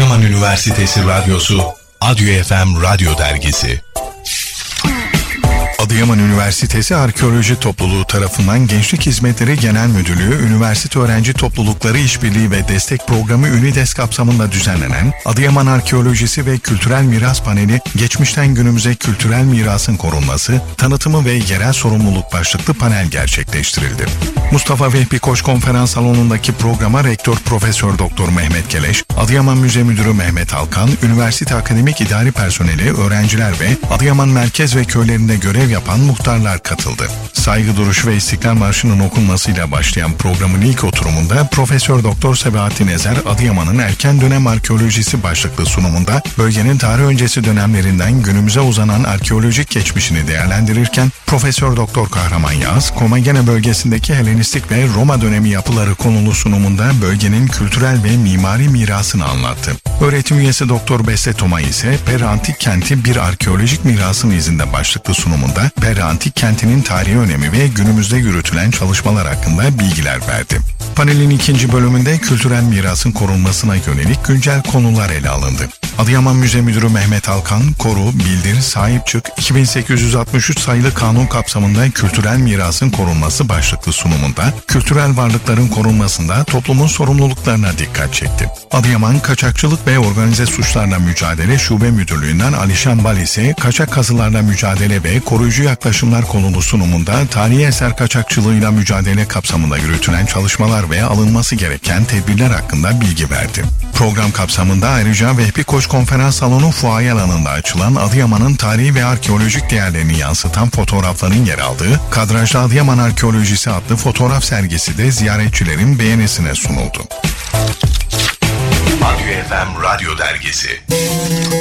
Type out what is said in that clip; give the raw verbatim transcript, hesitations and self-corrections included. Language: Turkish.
Adıyaman Üniversitesi Radyosu, Adyo F M Radyo Dergisi. Adıyaman Üniversitesi Arkeoloji Topluluğu tarafından Gençlik Hizmetleri Genel Müdürlüğü, Üniversite Öğrenci Toplulukları İşbirliği ve Destek Programı Ünides kapsamında düzenlenen Adıyaman Arkeolojisi ve Kültürel Miras Paneli, geçmişten günümüze kültürel mirasın korunması, tanıtımı ve yerel sorumluluk başlıklı panel gerçekleştirildi. Mustafa Vehbi Koç Konferans Salonu'ndaki programa Rektör Profesör Doktor Mehmet Keleş, Adıyaman Müze Müdürü Mehmet Alkan, üniversite akademik idari personeli, öğrenciler ve Adıyaman merkez ve köylerinde görev yapan muhtarlar katıldı. Saygı duruşu ve İstiklal Marşı'nın okunmasıyla başlayan programın ilk oturumunda Profesör Doktor Sebahattin Ezer, Adıyaman'ın erken dönem arkeolojisi başlıklı sunumunda bölgenin tarih öncesi dönemlerinden günümüze uzanan arkeolojik geçmişini değerlendirirken, Profesör Doktor Kahraman Yağız, Komagene bölgesindeki Helenistik ve Roma dönemi yapıları konulu sunumunda bölgenin kültürel ve mimari mirasını anlattı. Öğretim üyesi Doktor Beste Toma ise Pera Antik Kenti bir arkeolojik mirasın izinde başlıklı sunumunda Pera Antik Kenti'nin tarihi önemi ve günümüzde yürütülen çalışmalar hakkında bilgiler verdi. Panelin ikinci bölümünde kültürel mirasın korunmasına yönelik güncel konular ele alındı. Adıyaman Müze Müdürü Mehmet Alkan, Koru, Bildir, Sahip Çık, iki bin sekiz yüz altmış üç sayılı kanun kapsamında kültürel mirasın korunması başlıklı sunumunda, kültürel varlıkların korunmasında toplumun sorumluluklarına dikkat çekti. Adıyaman Kaçakçılık ve Organize Suçlarla Mücadele Şube Müdürlüğü'nden Alişan Bal ise kaçak kazılarla mücadele ve koruyucu yaklaşımlar konulu sunumunda tarihi eser kaçakçılığıyla mücadele kapsamında yürütülen çalışmalar ve alınması gereken tedbirler hakkında bilgi verdi. Program kapsamında ayrıca Vehbi Koç Konferans Salonu fuaye alanında açılan Adıyaman'ın tarihi ve arkeolojik değerlerini yansıtan fotoğrafların yer aldığı Kadrajlı Adıyaman Arkeolojisi adlı fotoğraf sergisi de ziyaretçilerin beğenisine sunuldu. Adyo F M Radyo Dergisi.